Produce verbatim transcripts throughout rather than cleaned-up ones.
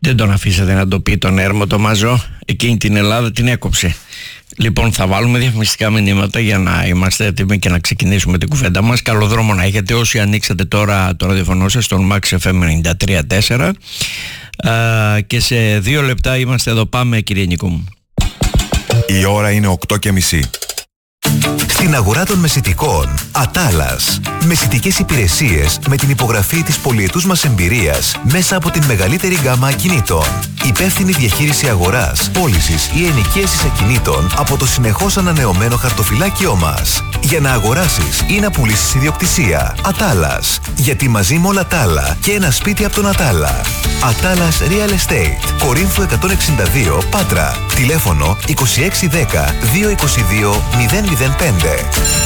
Δεν τον αφήσατε να το πει τον Έρμο το Μαζό. Εκείνη την Ελλάδα την έκοψε. Λοιπόν, θα βάλουμε διαφημιστικά μηνύματα για να είμαστε έτοιμοι και να ξεκινήσουμε την κουβέντα μας. Καλό δρόμο να έχετε όσοι ανοίξατε τώρα το ραδιοφωνό σας στον Max εφ εμ ενενήντα τρία κόμμα τέσσερα. Uh, και σε δύο λεπτά είμαστε εδώ. Πάμε, κύριε Νίκο μου. Η ώρα είναι οκτώ και μισή. Στην αγορά των μεσιτικών, Ατάλας. Μεσιτικές υπηρεσίες με την υπογραφή της πολυετούς μας εμπειρίας μέσα από την μεγαλύτερη γκάμα ακινήτων. Υπεύθυνη διαχείριση αγοράς, πώλησης ή ενοικίασης ακινήτων από το συνεχώς ανανεωμένο χαρτοφυλάκιό μας. Για να αγοράσεις ή να πουλήσεις ιδιοκτησία. Ατάλας. Γιατί μαζί με όλα τα άλλα και ένα σπίτι από τον Ατάλα. Ατάλας Real Estate. Κορίνθου εκατόν εξήντα δύο, Πάτρα. Τηλέφωνο είκοσι έξι δέκα διακόσια είκοσι δύο μηδέν μηδέν πέντε.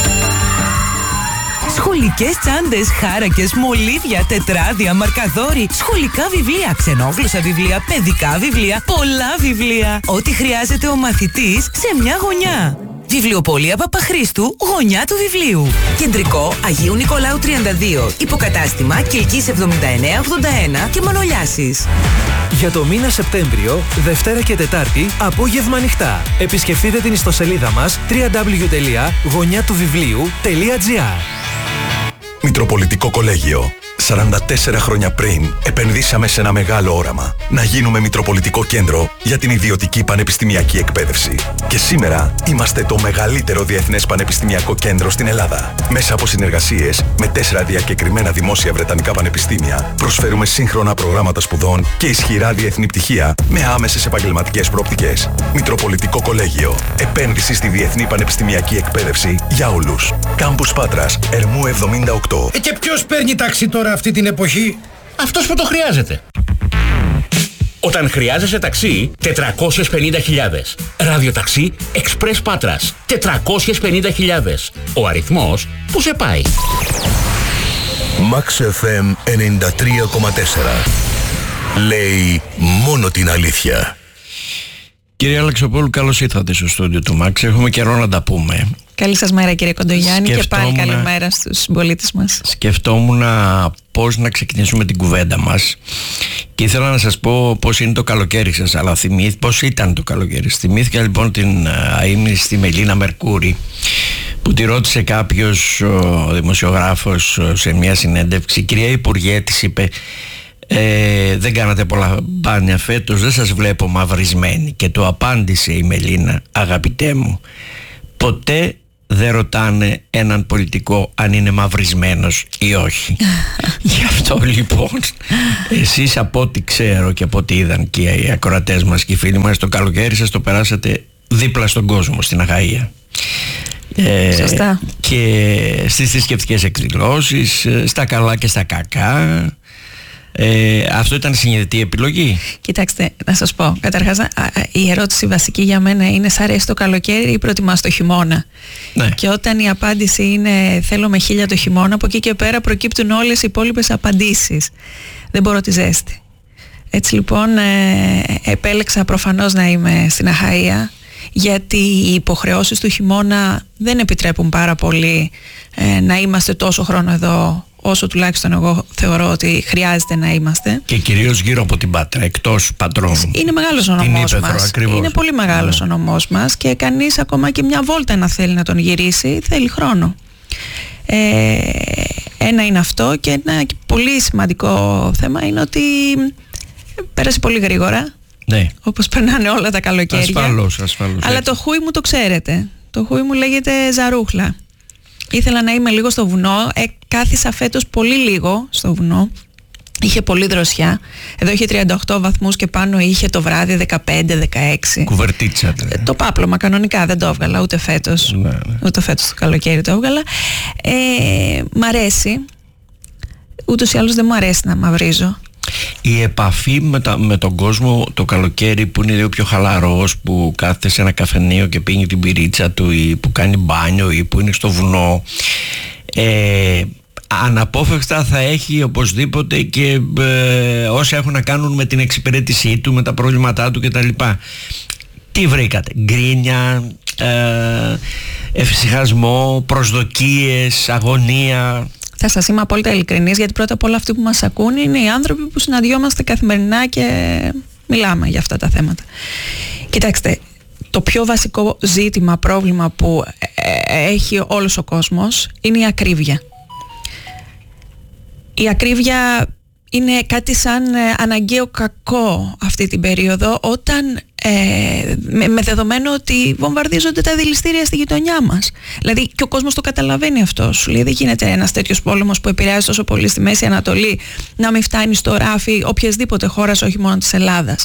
Σχολικές τσάντες, χάρακες, μολύβια, τετράδια, μαρκαδόροι, σχολικά βιβλία, ξενόγλωσσα βιβλία, παιδικά βιβλία, πολλά βιβλία. Ό,τι χρειάζεται ο μαθητής σε μια γωνιά. Βιβλιοπωλεία Παπαχρήστου, γωνιά του βιβλίου. Κεντρικό Αγίου Νικολάου τριάντα δύο. Υποκατάστημα Κιλκής εβδομήντα εννέα ογδόντα ένα και Μανολιάσης. Για το μήνα Σεπτέμβριο, Δευτέρα και Τετάρτη, απόγευμα ανοιχτά. Επισκεφτείτε την ιστοσελίδα μας double-u double-u double-u τελεία γωνιά του βιβλίου τελεία τζι άρ. Μητροπολιτικό Κολέγιο. σαράντα τέσσερα χρόνια πριν επενδύσαμε σε ένα μεγάλο όραμα. Να γίνουμε Μητροπολιτικό Κέντρο για την ιδιωτική πανεπιστημιακή εκπαίδευση. Και σήμερα είμαστε το μεγαλύτερο διεθνές πανεπιστημιακό κέντρο στην Ελλάδα. Μέσα από συνεργασίες με τέσσερα διακεκριμένα δημόσια βρετανικά πανεπιστήμια, προσφέρουμε σύγχρονα προγράμματα σπουδών και ισχυρά διεθνή πτυχία με άμεσες επαγγελματικές προοπτικές. Μητροπολιτικό Κολέγιο. Επένδυση στη διεθνή πανεπιστημιακή εκπαίδευση για όλους. Κάμπους Πάτρας, Ερμού εβδομήντα οκτώ. Ε, και ποιος παίρνει ταξί τώρα αυτή την εποχή? Αυτός που το χρειάζεται. Όταν χρειάζεσαι ταξί, τετρακόσιες πενήντα χιλιάδες. Ραδιοταξί Express Πάτρας, τετρακόσιες πενήντα χιλιάδες. Ο αριθμός που σε πάει. Max εφ εμ ενενήντα τρία κόμμα τέσσερα. Λέει μόνο την αλήθεια. Κύριε Αλεξοπούλου, καλώς ήρθατε στο στούντιο του Max. Έχουμε καιρό να τα πούμε. Καλή σας μέρα, κύριε Κοντογιάννη, και πάλι καλημέρα στους συμπολίτες μας. Σκεφτόμουν πώς να ξεκινήσουμε την κουβέντα μας και ήθελα να σας πω πώς είναι το καλοκαίρι σας, αλλά θυμήθη, πώς ήταν το καλοκαίρι. Θυμήθηκα λοιπόν την αείμνηστη Μελίνα Μερκούρη, που τη ρώτησε κάποιος ο δημοσιογράφος σε μια συνέντευξη. Κυρία Υπουργέ, της είπε, Ε, δεν κάνατε πολλά μπάνια φέτος, δεν σας βλέπω μαυρισμένη. Και το απάντησε η Μελίνα, αγαπητέ μου, ποτέ δεν ρωτάνε έναν πολιτικό αν είναι μαυρισμένος ή όχι. Γι' αυτό λοιπόν εσείς, από ό,τι ξέρω και από ό,τι είδαν και οι ακροατές μας και οι φίλοι μας, το καλοκαίρι σας το περάσατε δίπλα στον κόσμο, στην Αχαΐα. Ε, Σωστά. Και στις θρησκευτικές εκδηλώσεις, στα καλά και στα κακά. Ε, αυτό ήταν συνειδητή επιλογή? Κοιτάξτε, να σας πω. Καταρχάς, η ερώτηση βασική για μένα είναι: σ' αρέσει το καλοκαίρι ή προτιμάς το χειμώνα? Ναι. Και όταν η απάντηση είναι θέλω με χίλια το χειμώνα, από εκεί και πέρα προκύπτουν όλες οι υπόλοιπες απαντήσεις. Δεν μπορώ τη ζέστη. Έτσι λοιπόν ε, επέλεξα προφανώς να είμαι στην Αχαΐα, γιατί οι υποχρεώσεις του χειμώνα δεν επιτρέπουν πάρα πολύ ε, να είμαστε τόσο χρόνο εδώ, όσο τουλάχιστον εγώ θεωρώ ότι χρειάζεται να είμαστε. Και κυρίως γύρω από την Πάτρα, εκτός πατρών. Είναι μεγάλος ο νομός μας. Ακριβώς. Είναι πολύ μεγάλος yeah. ο νομός μας, και κανείς ακόμα και μια βόλτα να θέλει να τον γυρίσει θέλει χρόνο. Ε, ένα είναι αυτό, και ένα πολύ σημαντικό θέμα είναι ότι πέρασε πολύ γρήγορα. Ναι. Όπως περνάνε όλα τα καλοκαίρια. Ασφαλώς, ασφαλώς. Αλλά έτσι. Το χούι μου το ξέρετε. Το χούι μου λέγεται Ζαρούχλα. Ήθελα να είμαι λίγο στο βουνό. Ε, κάθισα φέτος πολύ λίγο στο βουνό. Είχε πολύ δροσιά. Εδώ είχε τριάντα οκτώ βαθμούς και πάνω είχε το βράδυ δεκαπέντε δεκαέξι. Κουβερτίτσα. Ε, το πάπλωμα κανονικά δεν το έβγαλα ούτε φέτος. Ναι, ναι. Ούτε φέτος το καλοκαίρι το έβγαλα. Ε, μ' αρέσει. Ούτως ή άλλως δεν μου αρέσει να μαυρίζω. Η επαφή με, τα, με τον κόσμο το καλοκαίρι, που είναι λίγο πιο χαλαρός, που κάθεται σε ένα καφενείο και πίνει την πυρίτσα του, ή που κάνει μπάνιο, ή που είναι στο βουνό, ε, αναπόφευκτα θα έχει οπωσδήποτε και ε, όσα έχουν να κάνουν με την εξυπηρέτησή του, με τα προβλήματά του κτλ. Τι βρήκατε? Γκρίνια, ε, εφησυχασμό, προσδοκίες, αγωνία? Θα σας είμαι απόλυτα ειλικρινής, γιατί πρώτα απ' όλα αυτοί που μας ακούν είναι οι άνθρωποι που συναντιόμαστε καθημερινά και μιλάμε για αυτά τα θέματα. Κοιτάξτε, το πιο βασικό ζήτημα, πρόβλημα που έχει όλος ο κόσμος είναι η ακρίβεια. Η ακρίβεια είναι κάτι σαν αναγκαίο κακό αυτή την περίοδο, όταν ε, με, με δεδομένο ότι βομβαρδίζονται τα δηληστήρια στη γειτονιά μας. Δηλαδή και ο κόσμος το καταλαβαίνει αυτό. Σου λέει δεν γίνεται ένας τέτοιος πόλεμος που επηρεάζει τόσο πολύ στη Μέση Ανατολή να μην φτάνει στο ράφι οποιασδήποτε χώρας, όχι μόνο της Ελλάδας.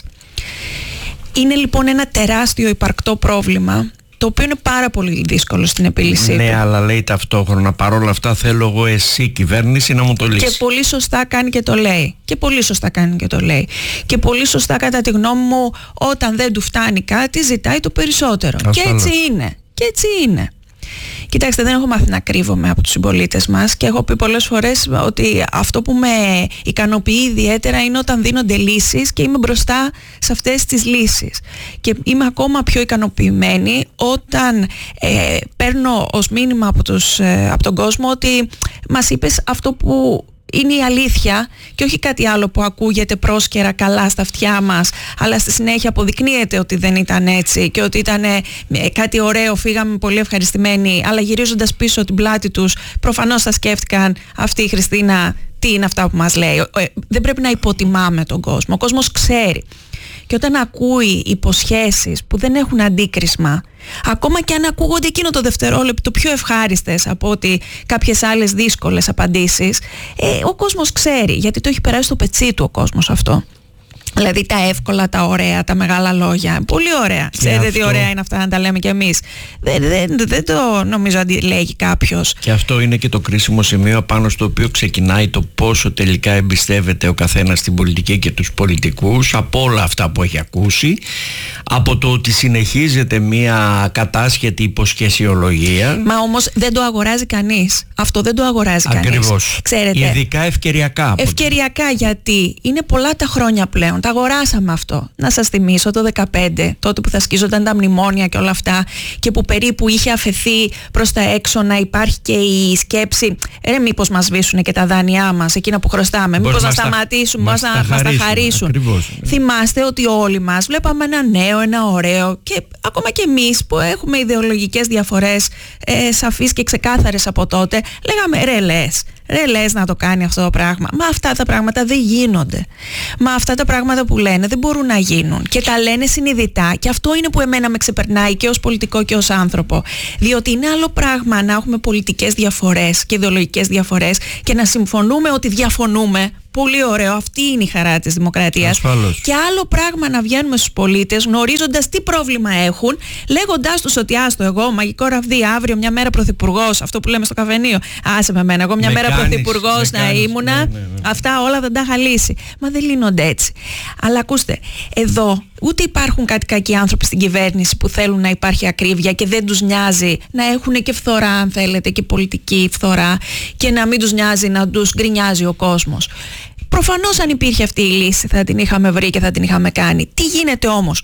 Είναι λοιπόν ένα τεράστιο υπαρκτό πρόβλημα, το οποίο είναι πάρα πολύ δύσκολο στην επίλυσή ναι, του. Ναι, αλλά λέει ταυτόχρονα, παρόλα αυτά θέλω εγώ εσύ κυβέρνηση να μου το λύσει. Και πολύ σωστά κάνει και το λέει. Και πολύ σωστά κάνει και το λέει. Και πολύ σωστά, κατά τη γνώμη μου, όταν δεν του φτάνει κάτι, ζητάει το περισσότερο. Ασφαλώς. Και έτσι είναι. Και έτσι είναι. Κοιτάξτε, δεν έχω μάθει να κρύβομαι από τους συμπολίτες μας και έχω πει πολλές φορές ότι αυτό που με ικανοποιεί ιδιαίτερα είναι όταν δίνονται λύσεις και είμαι μπροστά σε αυτές τις λύσεις. Και είμαι ακόμα πιο ικανοποιημένη όταν ε, παίρνω ως μήνυμα από, τους, ε, από τον κόσμο ότι μας είπες αυτό που είναι η αλήθεια και όχι κάτι άλλο που ακούγεται πρόσκαιρα καλά στα αυτιά μας, αλλά στη συνέχεια αποδεικνύεται ότι δεν ήταν έτσι και ότι ήταν κάτι ωραίο, φύγαμε πολύ ευχαριστημένοι, αλλά γυρίζοντας πίσω την πλάτη τους προφανώς θα σκέφτηκαν αυτή η Χριστίνα τι είναι αυτά που μας λέει. Δεν πρέπει να υποτιμάμε τον κόσμο, ο κόσμος ξέρει. Και όταν ακούει υποσχέσεις που δεν έχουν αντίκρισμα, ακόμα και αν ακούγονται εκείνο το δευτερόλεπτο πιο ευχάριστες από ότι κάποιες άλλες δύσκολες απαντήσεις, ε, ο κόσμος ξέρει, γιατί το έχει περάσει στο πετσί του ο κόσμος αυτό. Δηλαδή τα εύκολα, τα ωραία, τα μεγάλα λόγια. Πολύ ωραία. Ξέρετε τι ωραία είναι αυτά να τα λέμε κι εμείς. Δεν, δεν, δεν το νομίζω αντιλέγει κάποιος. Και αυτό είναι και το κρίσιμο σημείο πάνω στο οποίο ξεκινάει το πόσο τελικά εμπιστεύεται ο καθένας στην πολιτική και τους πολιτικούς, από όλα αυτά που έχει ακούσει, από το ότι συνεχίζεται μια κατάσχετη υποσχεσιολογία. Μα όμως δεν το αγοράζει κανείς. Αυτό δεν το αγοράζει κανείς. Ακριβώς. Ξέρετε, ειδικά ευκαιριακά. Ευκαιριακά γιατί είναι πολλά τα χρόνια πλέον. Τα αγοράσαμε αυτό. Να σας θυμίσω το δεκαπέντε, τότε που θα σκίζονταν τα μνημόνια και όλα αυτά και που περίπου είχε αφαιθεί προς τα έξω να υπάρχει και η σκέψη ρε μήπως μας σβήσουν και τα δάνειά μας, εκείνα που χρωστάμε, μήπως να σταματήσουν, μας να μας τα χαρίσουν. Ακριβώς. Θυμάστε ότι όλοι μας βλέπαμε ένα νέο, ένα ωραίο και ακόμα και εμείς που έχουμε ιδεολογικές διαφορές ε, σαφείς και ξεκάθαρες από τότε, λέγαμε ρε λες. Ρε λες να το κάνει αυτό το πράγμα. Μα αυτά τα πράγματα δεν γίνονται. Μα αυτά τα πράγματα που λένε δεν μπορούν να γίνουν. Και τα λένε συνειδητά. Και αυτό είναι που εμένα με ξεπερνάει και ως πολιτικό και ως άνθρωπο. Διότι είναι άλλο πράγμα να έχουμε πολιτικές διαφορές και ιδεολογικές διαφορές και να συμφωνούμε ότι διαφωνούμε. Πολύ ωραίο, αυτή είναι η χαρά της δημοκρατίας. Ασφαλώς. Και άλλο πράγμα να βγαίνουμε στους πολίτες γνωρίζοντας τι πρόβλημα έχουν, λέγοντάς τους ότι άστο εγώ, μαγικό ραβδί, αύριο μια μέρα πρωθυπουργός, αυτό που λέμε στο καφενείο. Άσε με μένα, εγώ μια με μέρα κάνεις, πρωθυπουργός να κάνεις, ήμουνα, ναι, ναι, ναι. αυτά όλα δεν τα είχα λύσει. Μα δεν λύνονται έτσι. Αλλά ακούστε, εδώ ούτε υπάρχουν κάτι κακοί άνθρωποι στην κυβέρνηση που θέλουν να υπάρχει ακρίβεια και δεν τους νοιάζει να έχουν και φθορά, αν θέλετε, και πολιτική φθορά, και να μην τους νοιάζει να τους γκρινιάζει ο κόσμος. Προφανώς αν υπήρχε αυτή η λύση θα την είχαμε βρει και θα την είχαμε κάνει. Τι γίνεται όμως?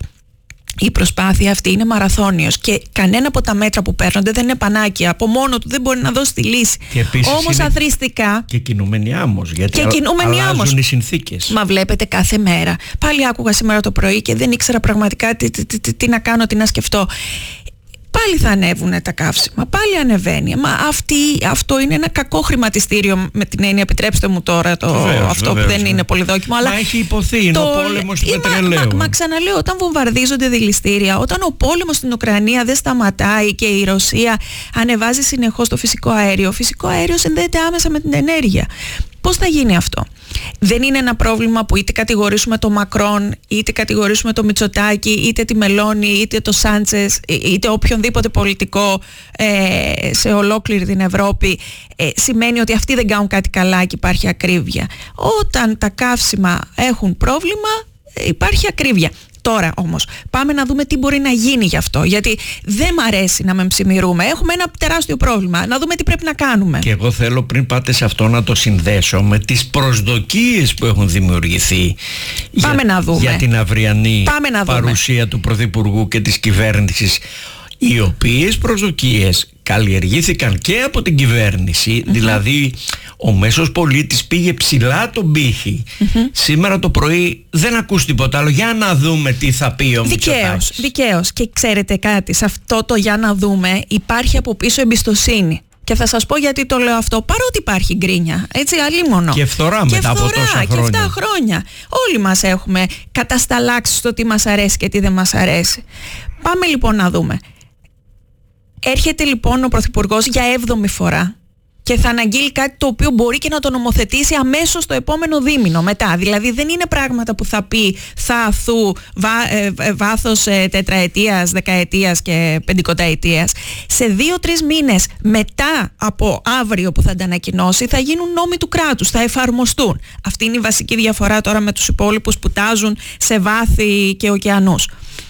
Η προσπάθεια αυτή είναι μαραθώνιος και κανένα από τα μέτρα που παίρνονται δεν είναι πανάκια. Από μόνο του δεν μπορεί να δώσει τη λύση. Όμως αθροιστικά. Και κινούμενοι άμμος. Γιατί και κινούμενοι αλλάζουν άμμος. οι συνθήκες. Μα βλέπετε κάθε μέρα. Πάλι άκουγα σήμερα το πρωί και δεν ήξερα πραγματικά τι, τι, τι, τι να κάνω, τι να σκεφτώ. Πάλι θα ανέβουν τα καύσιμα, πάλι ανεβαίνει. Μα αυτή, αυτό είναι ένα κακό χρηματιστήριο, με την έννοια, επιτρέψτε μου τώρα το, βεβαίως, αυτό βεβαίως, που δεν ναι. είναι πολυδόκιμο. Αλλά μα έχει υποθεί, είναι το, ο πόλεμος του μα, πετρελαίου. Μα, μα ξαναλέω, όταν βομβαρδίζονται δηληστήρια, όταν ο πόλεμος στην Ουκρανία δεν σταματάει και η Ρωσία ανεβάζει συνεχώς το φυσικό αέριο, ο φυσικό αέριο συνδέεται άμεσα με την ενέργεια. Πώς θα γίνει αυτό? Δεν είναι ένα πρόβλημα που είτε κατηγορήσουμε το Μακρόν, είτε κατηγορήσουμε το Μητσοτάκη, είτε τη Μελώνη, είτε το Σάντσες, είτε οποιονδήποτε πολιτικό ε, σε ολόκληρη την Ευρώπη. Ε, σημαίνει ότι αυτοί δεν κάνουν κάτι καλά και υπάρχει ακρίβεια. Όταν τα καύσιμα έχουν πρόβλημα, υπάρχει ακρίβεια. Τώρα όμως πάμε να δούμε τι μπορεί να γίνει γι' αυτό, γιατί δεν μ' αρέσει να με ψημιρούμε. Έχουμε ένα τεράστιο πρόβλημα, να δούμε τι πρέπει να κάνουμε. Και εγώ θέλω, πριν πάτε σε αυτό, να το συνδέσω με τις προσδοκίες που έχουν δημιουργηθεί πάμε για, να δούμε. για την αυριανή να παρουσία δούμε. του Πρωθυπουργού και της κυβέρνησης, οι οποίες προσδοκίες καλλιεργήθηκαν και από την κυβέρνηση, mm-hmm. δηλαδή ο μέσος πολίτης πήγε ψηλά τον πύχη. Mm-hmm. Σήμερα το πρωί δεν ακούς τίποτα άλλο. Για να δούμε τι θα πει ο Μητσοτάκης. Δικαίως, δικαίως. Και ξέρετε κάτι, σε αυτό το για να δούμε υπάρχει από πίσω εμπιστοσύνη. Και θα σας πω γιατί το λέω αυτό, παρότι υπάρχει γκρίνια, έτσι, αλίμονο. Και φθορά και μετά φθορά, από τόσα χρόνια. Και εφτά χρόνια. Όλοι μας έχουμε κατασταλάξει στο τι μας αρέσει και τι δεν μας αρέσει. Πάμε λοιπόν να δούμε. Έρχεται λοιπόν ο Πρωθυπουργός για έβδομη φορά και θα αναγγείλει κάτι το οποίο μπορεί και να το νομοθετήσει αμέσως το επόμενο δίμηνο μετά. Δηλαδή δεν είναι πράγματα που θα πει θα αθού βά, ε, ε, βάθος ε, τετραετίας, δεκαετίας και πεντηκονταετίας. Σε δύο-τρεις μήνες μετά από αύριο που θα τα ανακοινώσει θα γίνουν νόμοι του κράτους, θα εφαρμοστούν. Αυτή είναι η βασική διαφορά τώρα με τους υπόλοιπους που τάζουν σε βάθη και ωκεανούς.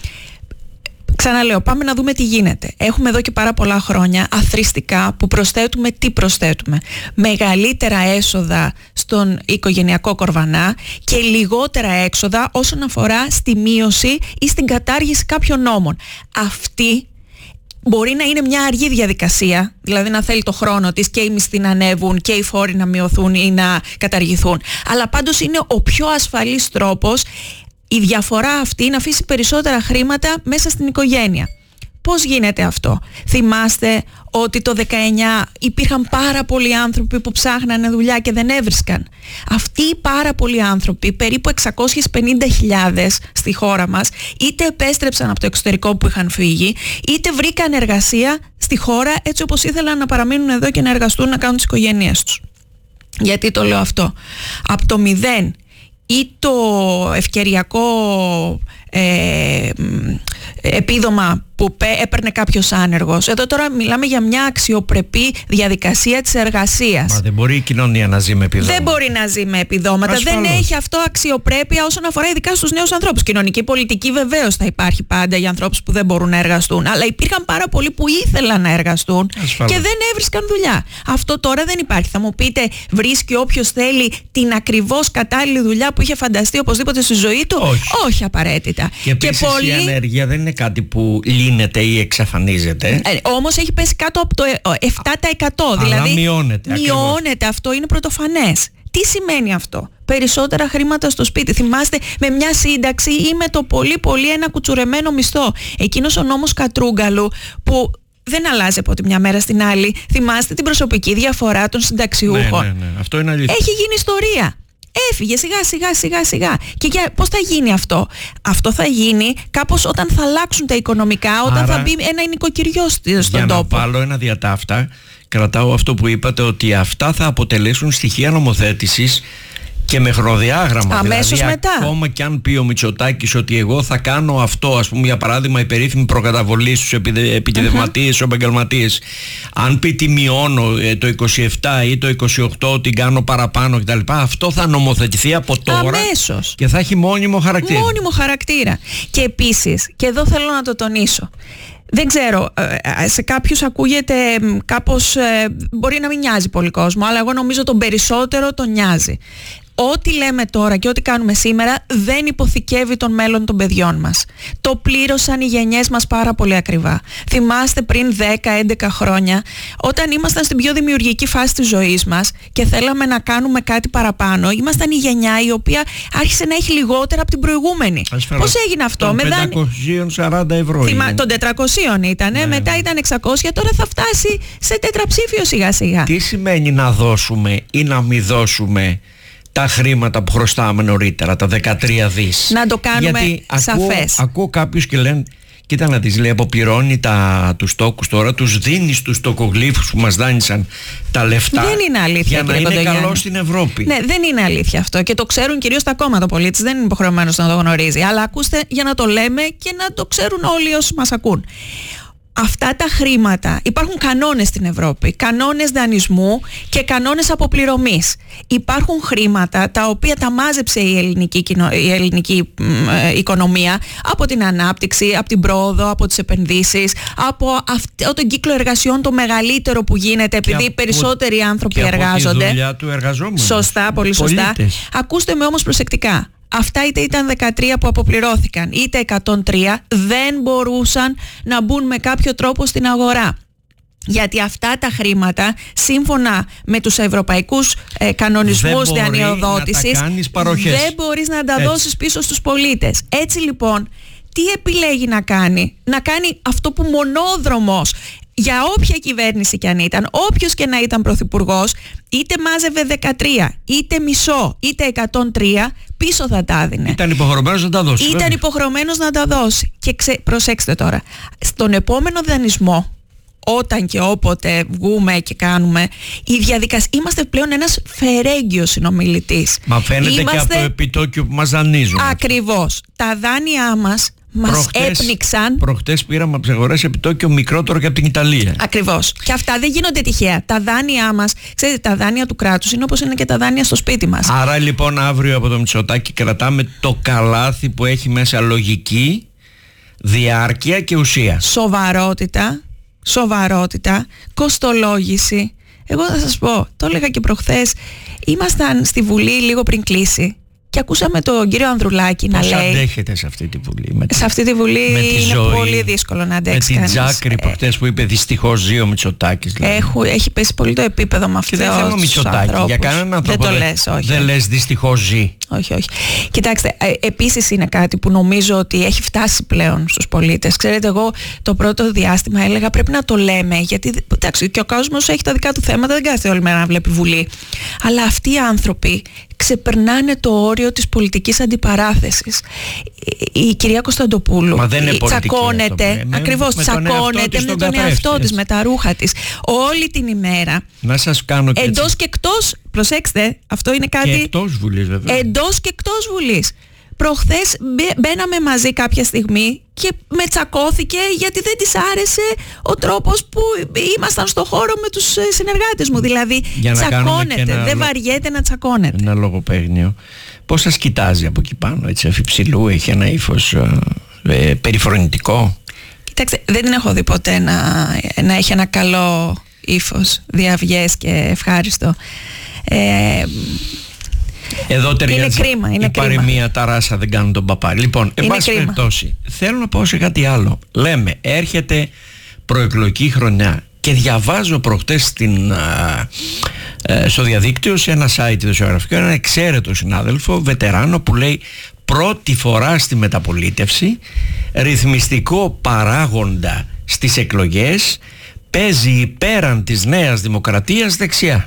Ξαναλέω, πάμε να δούμε τι γίνεται. Έχουμε εδώ και πάρα πολλά χρόνια αθροιστικά που προσθέτουμε τι προσθέτουμε. Μεγαλύτερα έσοδα στον οικογενειακό κορβανά και λιγότερα έξοδα όσον αφορά στη μείωση ή στην κατάργηση κάποιων νόμων. Αυτή μπορεί να είναι μια αργή διαδικασία, δηλαδή να θέλει το χρόνο της και οι μισθοί να ανέβουν και οι φόροι να μειωθούν ή να καταργηθούν. Αλλά πάντως είναι ο πιο ασφαλής τρόπος η διαφορά αυτή να αφήσει περισσότερα χρήματα μέσα στην οικογένεια. Πώς γίνεται αυτό? Θυμάστε ότι το δεκαεννιά υπήρχαν πάρα πολλοί άνθρωποι που ψάχνανε δουλειά και δεν έβρισκαν. Αυτοί οι πάρα πολλοί άνθρωποι, περίπου εξακόσιες πενήντα χιλιάδες στη χώρα μας, είτε επέστρεψαν από το εξωτερικό που είχαν φύγει, είτε βρήκαν εργασία στη χώρα έτσι όπως ήθελαν να παραμείνουν εδώ και να εργαστούν, να κάνουν τις οικογένειές τους. Γιατί το λέω αυτό? Από το μηδέν ή το ευκαιριακό ε, επίδομα που έπαιρνε κάποιος άνεργος. Εδώ τώρα μιλάμε για μια αξιοπρεπή διαδικασία της εργασίας. Μα δεν μπορεί η κοινωνία να ζει με επιδόματα. Δεν μπορεί να ζει με επιδόματα. Ασφαλώς. Δεν έχει αυτό αξιοπρέπεια όσον αφορά ειδικά στους νέους ανθρώπους. Κοινωνική πολιτική βεβαίως θα υπάρχει πάντα για ανθρώπους που δεν μπορούν να εργαστούν. Αλλά υπήρχαν πάρα πολλοί που ήθελαν να εργαστούν. Ασφαλώς. Και δεν έβρισκαν δουλειά. Αυτό τώρα δεν υπάρχει. Θα μου πείτε, βρίσκει όποιος θέλει την ακριβώς κατάλληλη δουλειά που είχε φανταστεί οπωσδήποτε στη ζωή του? Όχι, Όχι απαραίτητα. Και επίσης και πολύ... η ανέργεια δεν είναι κάτι που λύνεται ή εξαφανίζεται. Ε, όμως έχει πέσει κάτω από το επτά τοις εκατό. Αλλά δηλαδή μειώνεται. Μειώνεται, ακριβώς. Αυτό είναι πρωτοφανές. Τι σημαίνει αυτό? Περισσότερα χρήματα στο σπίτι. Θυμάστε, με μια σύνταξη ή με το πολύ πολύ ένα κουτσουρεμένο μισθό. Εκείνος ο νόμος Κατρούγκαλου που δεν αλλάζει από τη μια μέρα στην άλλη. Θυμάστε την προσωπική διαφορά των συνταξιούχων? Ναι, ναι, ναι. Αυτό είναι αλήθεια. Έχει γίνει ιστορία. Έφυγε σιγά σιγά σιγά σιγά. Και για, πώς θα γίνει αυτό? Αυτό θα γίνει κάπως όταν θα αλλάξουν τα οικονομικά, όταν Άρα, θα μπει ένα νοικοκυριό στον για τόπο. Για να βάλω ένα διατάφτα, κρατάω αυτό που είπατε, ότι αυτά θα αποτελέσουν στοιχεία νομοθέτησης και με χρονοδιάγραμμα. Αμέσως δηλαδή, μετά. Ακόμα και αν πει ο Μητσοτάκης ότι εγώ θα κάνω αυτό, ας πούμε για παράδειγμα η περίφημη προκαταβολή στους επιδευματίες, στους επαγγελματίες, αν πει τι μειώνω το είκοσι επτά ή το είκοσι οκτώ, την κάνω παραπάνω κτλ., αυτό θα νομοθετηθεί από τώρα. Αμέσως. Και θα έχει μόνιμο χαρακτήρα. Μόνιμο χαρακτήρα. Και επίσης, και εδώ θέλω να το τονίσω, δεν ξέρω, σε κάποιους ακούγεται κάπως, μπορεί να μην νοιάζει πολύ κόσμο, αλλά εγώ νομίζω τον περισσότερο τον νοιάζει. Ό,τι λέμε τώρα και ό,τι κάνουμε σήμερα δεν υποθηκεύει τον μέλλον των παιδιών μας. Το πλήρωσαν οι γενιές μας πάρα πολύ ακριβά. Θυμάστε πριν δέκα έντεκα χρόνια, όταν ήμασταν στην πιο δημιουργική φάση της ζωής μας και θέλαμε να κάνουμε κάτι παραπάνω, ήμασταν η γενιά η οποία άρχισε να έχει λιγότερα από την προηγούμενη. Ασφαλώς. Πώς έγινε αυτό? Των πεντακόσια σαράντα ευρώ. Θυμά... Των τετρακοσίων ήταν, ναι, μετά ήταν εξακόσια, τώρα θα φτάσει σε τετραψήφιο σιγά σιγά. Τι σημαίνει να δώσουμε ή να μην δώσουμε τα χρήματα που χρωστάμε νωρίτερα, τα δεκατρία δις? Να το κάνουμε Γιατί σαφές. Ακούω, ακούω κάποιους και λένε, κοίτα να τις λέει, αποπληρώνει τα, τους τόκους τώρα, τους δίνει στους τοκογλύφους που μας δάνεισαν τα λεφτά. Δεν είναι αλήθεια, για να είναι καλό στην Ευρώπη. Ναι, δεν είναι αλήθεια αυτό και το ξέρουν κυρίως τα κόμματα. Ο πολίτης δεν είναι υποχρεωμένος να το γνωρίζει. Αλλά ακούστε, για να το λέμε και να το ξέρουν όλοι όσοι μας ακούν. Αυτά τα χρήματα, υπάρχουν κανόνες στην Ευρώπη, κανόνες δανεισμού και κανόνες αποπληρωμής. Υπάρχουν χρήματα τα οποία τα μάζεψε η ελληνική, η ελληνική ε, οικονομία από την ανάπτυξη, από την πρόοδο, από τις επενδύσεις, από αυτό τον κύκλο εργασιών το μεγαλύτερο που γίνεται επειδή από, περισσότεροι άνθρωποι και εργάζονται. Από τη δουλειά του εργαζόμενου. Σωστά, πολύ σωστά. Πολίτες. Ακούστε με όμως προσεκτικά. Αυτά είτε ήταν δεκατρία που αποπληρώθηκαν, είτε εκατόν τρία, δεν μπορούσαν να μπουν με κάποιο τρόπο στην αγορά. Γιατί αυτά τα χρήματα, σύμφωνα με τους ευρωπαϊκούς ε, κανονισμούς δανειοδότησης, δεν μπορείς να τα δώσεις πίσω στους πολίτες. Έτσι λοιπόν, τι επιλέγει να κάνει? Να κάνει αυτό που μονόδρομος, για όποια κυβέρνηση κι αν ήταν, όποιος και να ήταν πρωθυπουργός, είτε μάζευε δεκατρία, είτε μισό, είτε εκατόν τρία, πίσω θα τα έδινε. Ήταν υποχρεωμένος να τα δώσει. Ήταν βέβαια. υποχρεωμένος να τα δώσει. Και ξε... προσέξτε τώρα, στον επόμενο δανεισμό, όταν και όποτε βγούμε και κάνουμε, η διαδικασία, είμαστε πλέον ένας φερέγγιος συνομιλητής. Μα φαίνεται είμαστε... και από το επιτόκιο που μας δανείζουν. Ακριβώς. Τα δάνειά μας μας προχτές, έπνιξαν. Προχτές πήραμε από τις αγορές επιτόκιο μικρότερο και από την Ιταλία. Ακριβώς. Και αυτά δεν γίνονται τυχαία. Τα δάνειά μας, ξέρετε, τα δάνεια του κράτους είναι όπως είναι και τα δάνεια στο σπίτι μας. Άρα λοιπόν αύριο από το Μητσοτάκη κρατάμε το καλάθι που έχει μέσα λογική, διάρκεια και ουσία. Σοβαρότητα, σοβαρότητα, κοστολόγηση. Εγώ θα σας πω, το έλεγα και προχθές, ήμασταν στη Βουλή λίγο πριν κλείσει και ακούσαμε τον κύριο Ανδρουλάκη να λέει... Πώς αντέχετε σε αυτή τη Βουλή? Με τη, σε αυτή τη Βουλή με τη είναι ζωή, πολύ δύσκολο να αντέξει κανείς. Με την κανείς. Τζάκρη προχτές που είπε δυστυχώς ζει ο Μητσοτάκης. Δηλαδή. Έχω, έχει πέσει πολύ το επίπεδο με αυτούς τους ανθρώπους. Και δεν θέλω Μητσοτάκη, για κανέναν άνθρωπο δεν το δε, λες, όχι. Δεν λες δυστυχώς ζει. Όχι, όχι. Κοιτάξτε, ε, επίσης είναι κάτι που νομίζω ότι έχει φτάσει πλέον στους πολίτες. Ξέρετε, εγώ το πρώτο διάστημα έλεγα πρέπει να το λέμε, γιατί εντάξει, και ο κόσμος έχει τα δικά του θέματα, δεν κάθεται όλη μέρα να βλέπει Βουλή. Αλλά αυτοί οι άνθρωποι ξεπερνάνε το όριο της πολιτικής αντιπαράθεσης. Η, η κυρία Κωνσταντοπούλου Μα δεν είναι τσακώνεται, με, ακριβώς με τσακώνεται με τον, τον εαυτό της, με τα ρούχα της, όλη την ημέρα. Να σας κάνω και εντός και εκτός, προσέξτε, αυτό είναι κάτι... Και εκτός Βουλής βέβαια. Εντός και εκτός Βουλής. Προχθές μπαίναμε μαζί κάποια στιγμή και με τσακώθηκε γιατί δεν της άρεσε ο τρόπος που ήμασταν στο χώρο με τους συνεργάτες μου. Δηλαδή τσακώνεται, δεν λο... βαριέται να τσακώνεται. Ένα λογοπαίγνιο. Πώς σας κοιτάζει από εκεί πάνω, έτσι αφιψηλού, έχει ένα ύφος ε, περιφρονητικό? Κοιτάξτε, δεν την έχω δει ποτέ να, να έχει ένα καλό ύφος, διαυγές και ευχάριστο. Ε, Εδώ ταιριάζει είναι κρίμα, είναι η παροιμία τα ράσα δεν κάνουν τον παπάρι. Λοιπόν, εν πάση περιπτώσει, θέλω να πω σε κάτι άλλο. Λέμε, έρχεται προεκλογική χρονιά και διαβάζω προχτές στην, α, ε, στο διαδίκτυο σε ένα site δημοσιογραφικό ένα εξαίρετο συνάδελφο, βετεράνο, που λέει πρώτη φορά στη μεταπολίτευση ρυθμιστικό παράγοντα στις εκλογές παίζει πέραν της Νέας Δημοκρατίας δεξιά.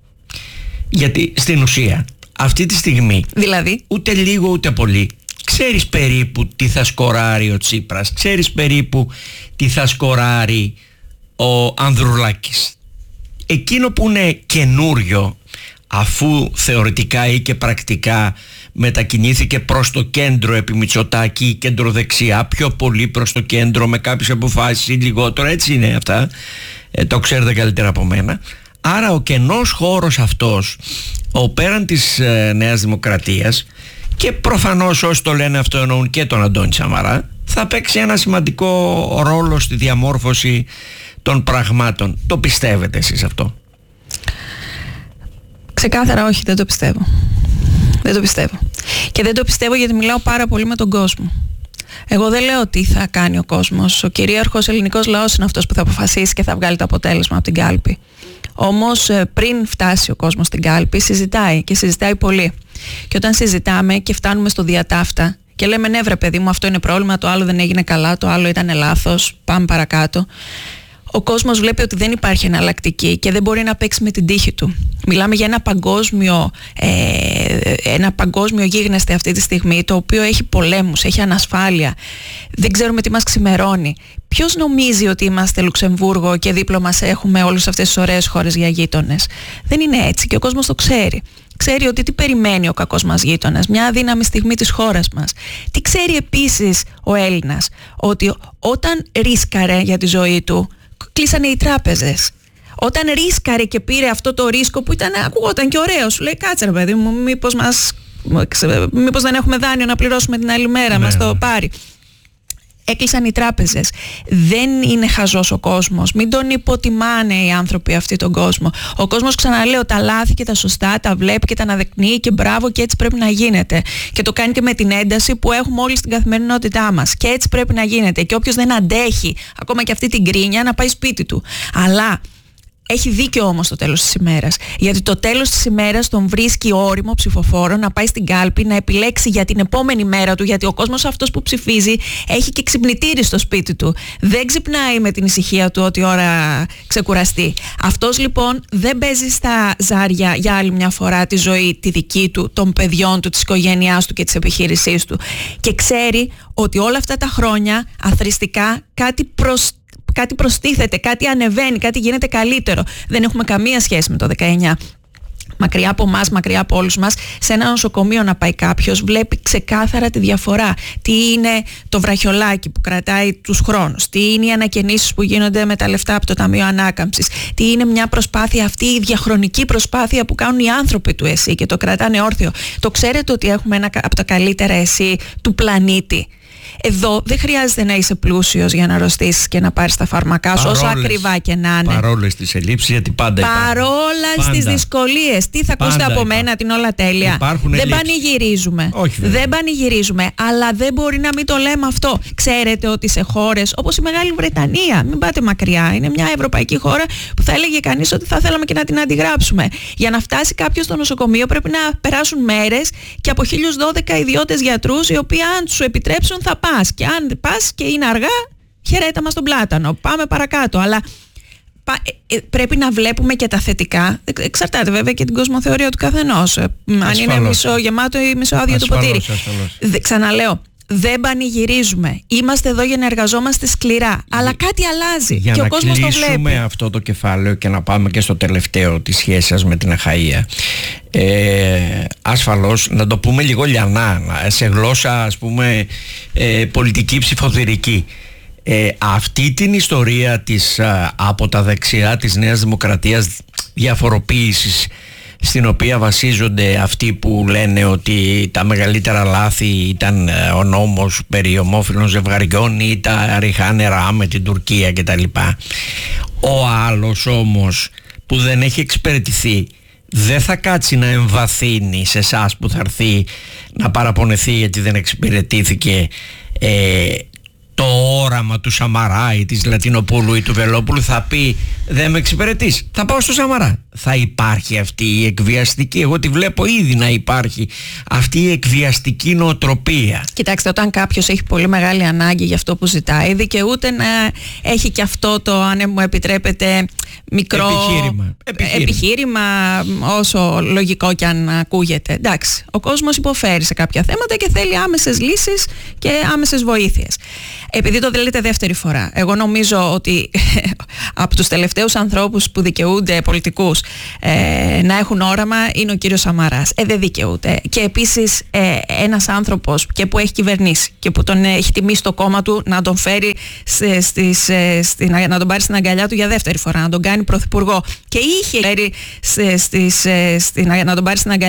Γιατί στην ουσία αυτή τη στιγμή, δηλαδή, ούτε λίγο ούτε πολύ, ξέρεις περίπου τι θα σκοράρει ο Τσίπρας, ξέρεις περίπου τι θα σκοράρει ο Ανδρουλάκης. Εκείνο που είναι καινούριο, αφού θεωρητικά ή και πρακτικά μετακινήθηκε προς το κέντρο επί Μητσοτάκη ή κεντροδεξιά, πιο πολύ προς το κέντρο με κάποιες αποφάσεις ή λιγότερο, έτσι είναι αυτά, ε, το ξέρετε καλύτερα από μένα. Άρα ο κενός χώρος αυτός, ο πέραν της ε, Νέας Δημοκρατίας, και προφανώς όσοι το λένε αυτό εννοούν και τον Αντώνη Σαμαρά, θα παίξει ένα σημαντικό ρόλο στη διαμόρφωση των πραγμάτων. Το πιστεύετε εσείς αυτό? Ξεκάθαρα όχι, δεν το πιστεύω. Δεν το πιστεύω. Και δεν το πιστεύω γιατί μιλάω πάρα πολύ με τον κόσμο. Εγώ δεν λέω τι θα κάνει ο κόσμος. Ο κυρίαρχος ελληνικός λαός είναι αυτός που θα αποφασίσει και θα βγάλει το αποτέλεσμα από την κάλπη. Όμως πριν φτάσει ο κόσμος στην κάλπη συζητάει και συζητάει πολύ. Και όταν συζητάμε και φτάνουμε στο διατάφτα και λέμε ναι βρε παιδί μου, αυτό είναι πρόβλημα, το άλλο δεν έγινε καλά, το άλλο ήταν λάθος, πάμε παρακάτω, ο κόσμος βλέπει ότι δεν υπάρχει εναλλακτική και δεν μπορεί να παίξει με την τύχη του. Μιλάμε για ένα παγκόσμιο, ε, ένα παγκόσμιο γίγνεσθε αυτή τη στιγμή, το οποίο έχει πολέμους, έχει ανασφάλεια. Δεν ξέρουμε τι μας ξημερώνει. Ποιος νομίζει ότι είμαστε Λουξεμβούργο και δίπλα μας έχουμε όλες αυτές τις ωραίες χώρες για γείτονες? Δεν είναι έτσι και ο κόσμος το ξέρει. Ξέρει ότι τι περιμένει ο κακός μας γείτονας, μια αδύναμη στιγμή της χώρας μας. Τι ξέρει επίσης ο Έλληνας? Ότι όταν ρίσκαρε για τη ζωή του, κλείσανε οι τράπεζες. Όταν ρίσκαρε και πήρε αυτό το ρίσκο που ήταν, ακούγονταν και ωραίο, σου λέει κάτσε ρε παιδί μου, μήπως, μας, μήπως δεν έχουμε δάνειο να πληρώσουμε την άλλη μέρα, ναι, μας το πάρει. Έκλεισαν οι τράπεζες. Δεν είναι χαζός ο κόσμος. Μην τον υποτιμάνε οι άνθρωποι αυτοί τον κόσμο. Ο κόσμος, ξαναλέω, τα λάθη και τα σωστά τα βλέπει και τα αναδεικνύει και μπράβο, και έτσι πρέπει να γίνεται. Και το κάνει και με την ένταση που έχουμε όλοι στην καθημερινότητά μας. Και έτσι πρέπει να γίνεται. Και όποιος δεν αντέχει ακόμα και αυτή την κρίνια, να πάει σπίτι του. Αλλά έχει δίκιο όμως το τέλος της ημέρας. Γιατί το τέλος της ημέρας τον βρίσκει όριμο ψηφοφόρο να πάει στην κάλπη, να επιλέξει για την επόμενη μέρα του. Γιατί ο κόσμος αυτός που ψηφίζει έχει και ξυπνητήρι στο σπίτι του. Δεν ξυπνάει με την ησυχία του ότι ώρα ξεκουραστεί. Αυτός λοιπόν δεν παίζει στα ζάρια για άλλη μια φορά τη ζωή τη δική του, των παιδιών του, της οικογένειάς του και της επιχείρησής του. Και ξέρει ότι όλα αυτά τα χρόνια αθροιστικά κάτι προς κάτι προστίθεται, κάτι ανεβαίνει, κάτι γίνεται καλύτερο. Δεν έχουμε καμία σχέση με το δεκαεννιά. Μακριά από εμάς, μακριά από όλους μας, σε ένα νοσοκομείο να πάει κάποιος, βλέπει ξεκάθαρα τη διαφορά. Τι είναι το βραχιολάκι που κρατάει τους χρόνους, τι είναι οι ανακαινήσεις που γίνονται με τα λεφτά από το Ταμείο Ανάκαμψης, τι είναι μια προσπάθεια αυτή, η διαχρονική προσπάθεια που κάνουν οι άνθρωποι του ΕΣΥ και το κρατάνε όρθιο. Το ξέρετε ότι έχουμε ένα από τα καλύτερα ΕΣΥ του πλανήτη. Εδώ δεν χρειάζεται να είσαι πλούσιος για να αρρωστήσεις και να πάρεις τα φάρμακά σου, όσο ακριβά και να είναι. Παρόλες τις ελλείψεις, γιατί πάντα Παρόλα στις δυσκολίες. Τι θα ακούσετε από μένα, την όλα τέλεια. Υπάρχουν δεν ελλείψεις. πανηγυρίζουμε. Όχι, δεν πανηγυρίζουμε. Αλλά δεν μπορεί να μην το λέμε αυτό. Ξέρετε ότι σε χώρες όπως η Μεγάλη Βρετανία, μην πάτε μακριά, είναι μια ευρωπαϊκή χώρα που θα έλεγε κανείς ότι θα θέλαμε και να την αντιγράψουμε. Για να φτάσει κάποιος στο νοσοκομείο πρέπει να περάσουν μέρες και από χίλιους δώδεκα ιδιώτες γιατρούς, οι οποίοι αν σου επιτρέψουν θα πας. Και αν πας και είναι αργά, χαιρέτα μας τον πλάτανο. Πάμε παρακάτω. Αλλά πα, ε, πρέπει να βλέπουμε και τα θετικά. Εξαρτάται βέβαια και την κοσμοθεωρία του καθενός. Αν είναι μισογεμάτο ή μισοάδιο το ποτήρι. Δε, ξαναλέω, δεν πανηγυρίζουμε. Είμαστε εδώ για να εργαζόμαστε σκληρά. Αλλά κάτι αλλάζει. Για και να ο κόσμος το βλέπει. Για να κλείσουμε αυτό το κεφάλαιο και να πάμε και στο τελευταίο της σχέσης σας με την Αχαΐα. Ε, ασφαλώς, να το πούμε λίγο λιανά, σε γλώσσα ας πούμε ε, πολιτική ψηφοδηρική. Ε, αυτή την ιστορία της α, από τα δεξιά της Νέας Δημοκρατίας διαφοροποίησης, στην οποία βασίζονται αυτοί που λένε ότι τα μεγαλύτερα λάθη ήταν ο νόμος περί ομόφυλων ζευγαριών ή τα ριχά νερά με την Τουρκία κτλ. Ο άλλος όμως που δεν έχει εξυπηρετηθεί δεν θα κάτσει να εμβαθύνει σε εσάς που θα έρθει να παραπονεθεί γιατί δεν εξυπηρετήθηκε ε, το όραμα του Σαμαρά ή της Λατινοπούλου ή του Βελόπουλου. Θα πει δεν με εξυπηρετείς, θα πάω στο Σαμαρά. Θα υπάρχει αυτή η εκβιαστική, εγώ τη βλέπω ήδη να υπάρχει αυτή η εκβιαστική νοοτροπία. Κοιτάξτε, όταν κάποιος έχει πολύ μεγάλη ανάγκη για αυτό που ζητάει, δικαιούται να έχει και αυτό το, αν μου επιτρέπετε, μικρό επιχείρημα, επιχείρημα. επιχείρημα όσο λογικό και αν ακούγεται. Εντάξει, ο κόσμος υποφέρει σε κάποια θέματα και θέλει άμεσες λύσεις και άμεσες βοήθειες. Επειδή το λέτε δεύτερη φορά, εγώ νομίζω ότι από τους τελευταίους ανθρώπους που δικαιούνται πολιτικούς ε, να έχουν όραμα είναι ο κύριος Σαμαράς. Ε, δεν δικαιούται. Και επίσης ε, ένας άνθρωπος και που έχει κυβερνήσει και που τον έχει τιμήσει το κόμμα του να τον φέρει στις, στην, να τον πάρει στην αγκαλιά του για δεύτερη φορά, να τον κάνει πρωθυπουργό και είχε φέρει στις, στην, να τον πάρει στην αγκαλιά